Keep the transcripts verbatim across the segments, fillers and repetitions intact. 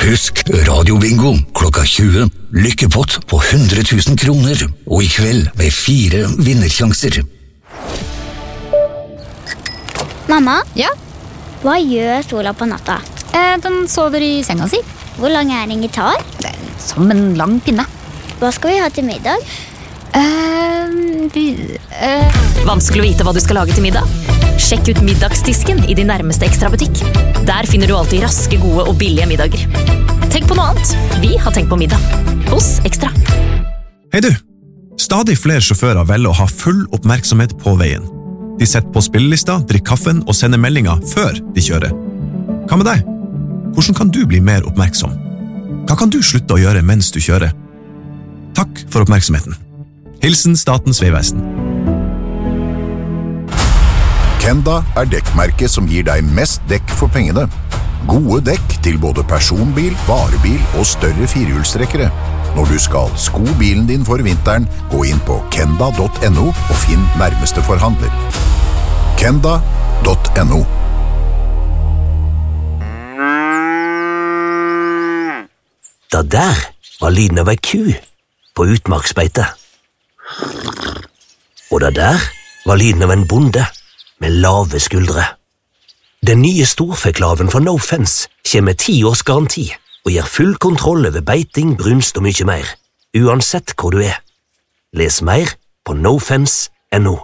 Husk radiobingo klokka tjue. Lykkepott på hundre tusen kroner. Og i kveld med fire vinnersjanser. Mamma? Ja? Hva gjør Sola på natta? Eh, den sover i senga si. Hvor lang er en gitar? Det er som en lang pinne. Hva skal vi ha til middag? Eh, vi, eh. Vanskelig å vite hva du skal lage til middag? Sjekk ut middagsdisken i din nærmeste Extra-butikk. Der finner du alltid raske, gode og billige middager. Tenk på noe annet. Vi har tenkt på middag. Hos Extra. Hei du! Stadig flere sjåfører velger å ha full oppmerksomhet på veien. De setter på spillelista, drikker kaffen og sender meldinger før de kjører. Hva med deg? Hvordan kan du bli mer oppmerksom? Hva kan du slutte å gjøre mens du kjører? Takk for oppmerksomheten. Hilsen Statens Vegvesen. Kenda er dekkmerket som gir deg mest dekk for pengene. Gode dekk til både personbil, varebil og større firehjulstrekkere. Når du skal sko bilen din for vinteren, gå inn på kenda punktum no og finn nærmeste forhandler. kenda punktum no. Da der var lyden av ei ku på utmarksbeite. Og da der var lyden av en bonde med lave skuldre. Den nye storfeklaven fra No Fence kommer med ti års garanti og gir full kontroll over beiting, brunst og mye mer, uansett hvor du er. Les mer på no fence punktum no.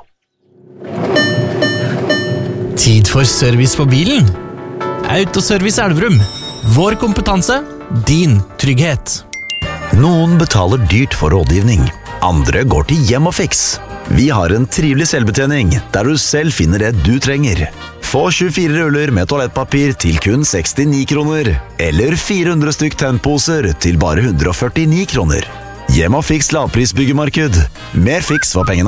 Tid for service på bilen. Autoservice Elverum. Vår kompetanse, din trygghet. Noen betaler dyrt for rådgivning. Andre går til Hjem og Fix. Vi har en trivelig selvbetjening, der du selv finner det du trenger. Få tjuefire ruller med toalettpapir til kun sekstini kroner, eller fire hundre stykk tennposer til bare hundre og førtini kroner. Hjem og Fix lavprisbyggemarked. Mer fiks for pengene.